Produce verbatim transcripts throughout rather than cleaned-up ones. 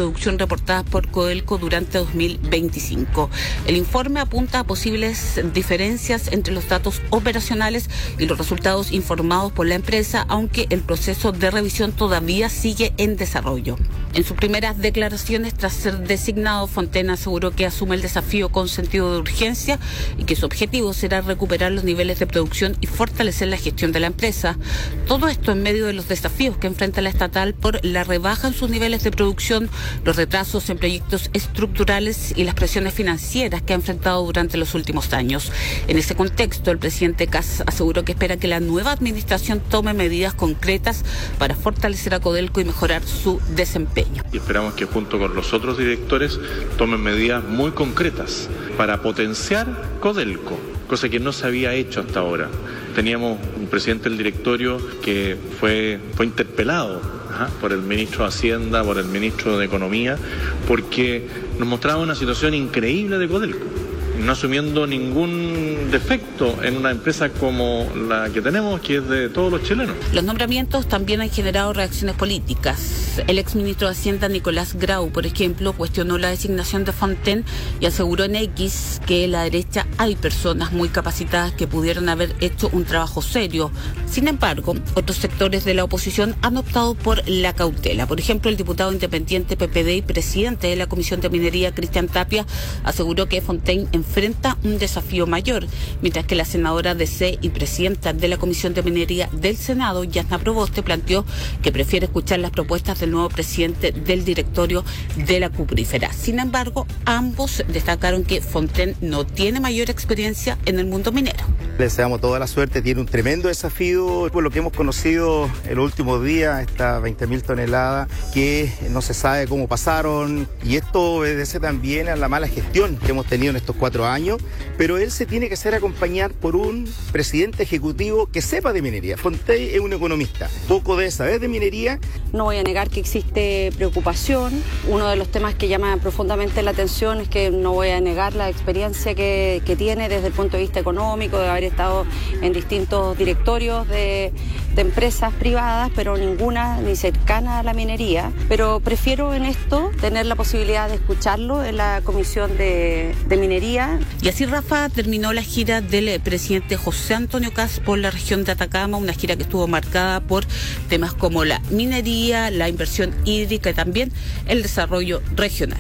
producción reportadas por Codelco durante dos mil veinticinco. El informe apunta a posibles diferencias entre los datos operacionales y los resultados informados por la empresa, aunque el proceso de revisión todavía sigue en desarrollo. En sus primeras declaraciones, tras ser designado, Fontaine aseguró que asume el desafío con sentido de urgencia y que su objetivo será recuperar los niveles de producción y fortalecer la gestión de la empresa. Todo esto en medio de los desafíos que enfrenta la estatal por la rebaja en sus niveles de producción, los retrasos en proyectos estructurales y las presiones financieras que ha enfrentado durante los últimos años. En ese contexto, el presidente Kast aseguró que espera que la nueva administración tome medidas concretas para fortalecer a Codelco y mejorar su desempeño. Y esperamos que junto con los otros directores tomen medidas muy concretas para potenciar Codelco, cosa que no se había hecho hasta ahora. Teníamos un presidente del directorio que fue, fue interpelado ajá, por el ministro de Hacienda, por el ministro de Economía, porque nos mostraba una situación increíble de Codelco, no asumiendo ningún defecto en una empresa como la que tenemos, que es de todos los chilenos. Los nombramientos también han generado reacciones políticas. El exministro de Hacienda, Nicolás Grau, por ejemplo, cuestionó la designación de Fontaine y aseguró en X que en la derecha hay personas muy capacitadas que pudieron haber hecho un trabajo serio. Sin embargo, otros sectores de la oposición han optado por la cautela. Por ejemplo, el diputado independiente P P D y presidente de la Comisión de Minería, Cristian Tapia, aseguró que Fontaine enfrenta un desafío mayor, mientras que la senadora D C y presidenta de la Comisión de Minería del Senado, Yasna Proboste, planteó que prefiere escuchar las propuestas del nuevo presidente del directorio de la cuprífera. Sin embargo, ambos destacaron que Fontaine no tiene mayor experiencia en el mundo minero. Le deseamos toda la suerte, tiene un tremendo desafío, por lo que hemos conocido en los últimos días, estas veinte mil toneladas que no se sabe cómo pasaron, y esto obedece también a la mala gestión que hemos tenido en estos cuatro años, pero él se tiene que hacer acompañar por un presidente ejecutivo que sepa de minería. Fontaine es un economista, poco debe saber de minería. No voy a negar que existe preocupación. Uno de los temas que llama profundamente la atención es que no voy a negar la experiencia que, que tiene desde el punto de vista económico, de haber estado en distintos directorios de, de empresas privadas, pero ninguna ni cercana a la minería. Pero prefiero en esto tener la posibilidad de escucharlo en la Comisión de, de Minería. Y así, Rafa, terminó la gira del presidente José Antonio Kast por la región de Atacama, una gira que estuvo marcada por temas como la minería, la inversión hídrica y también el desarrollo regional.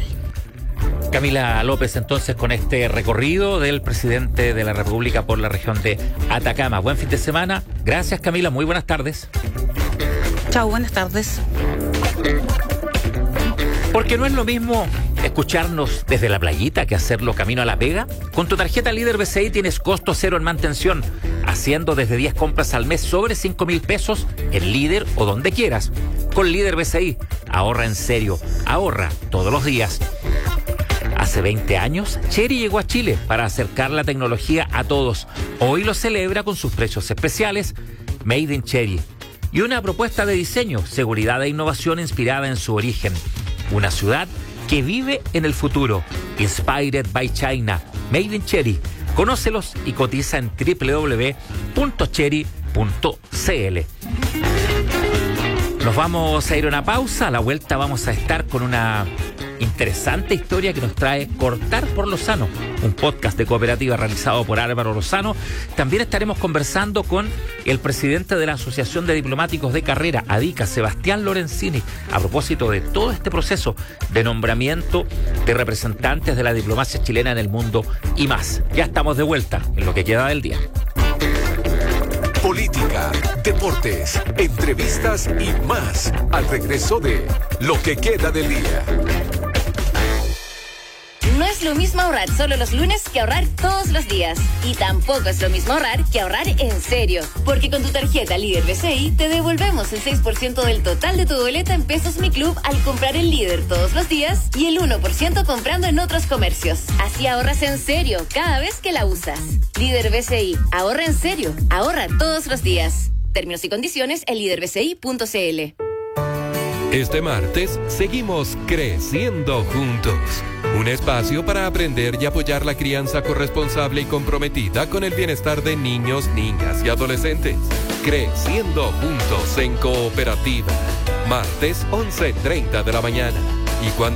Camila López, entonces, con este recorrido del presidente de la República por la región de Atacama. Buen fin de semana. Gracias, Camila. Muy buenas tardes. Chao, buenas tardes. Porque no es lo mismo escucharnos desde la playita que hacerlo camino a la pega. Con tu tarjeta Líder B C I tienes costo cero en mantención, haciendo desde diez compras al mes sobre cinco mil pesos en Líder o donde quieras. Con Líder B C I, ahorra en serio, ahorra todos los días. Hace veinte años, Chery llegó a Chile para acercar la tecnología a todos. Hoy lo celebra con sus precios especiales, Made in Chery, y una propuesta de diseño, seguridad e innovación inspirada en su origen. Una ciudad que vive en el futuro. Inspired by China. Made in Chery. Conócelos y cotiza en doble u doble u doble u punto chery punto c l. Nos vamos a ir a una pausa. A la vuelta vamos a estar con una interesante historia que nos trae Cortar por Lozano, un podcast de cooperativa realizado por Álvaro Lozano. También estaremos conversando con el presidente de la Asociación de Diplomáticos de Carrera, ADICA, Sebastián Lorenzini, a propósito de todo este proceso de nombramiento de representantes de la diplomacia chilena en el mundo y más. Ya estamos de vuelta en lo que queda del día. Política, deportes, entrevistas y más al regreso de Lo que queda del día. No es lo mismo ahorrar solo los lunes que ahorrar todos los días. Y tampoco es lo mismo ahorrar que ahorrar en serio. Porque con tu tarjeta Líder B C I te devolvemos el seis por ciento del total de tu boleta en Pesos Mi Club al comprar en Líder todos los días y el uno por ciento comprando en otros comercios. Así ahorras en serio cada vez que la usas. Líder B C I, ahorra en serio, ahorra todos los días. Términos y condiciones en líder b c i punto c l. Este martes seguimos creciendo juntos. Un espacio para aprender y apoyar la crianza corresponsable y comprometida con el bienestar de niños, niñas y adolescentes. Creciendo juntos en cooperativa. Martes once treinta de la mañana. Y cuando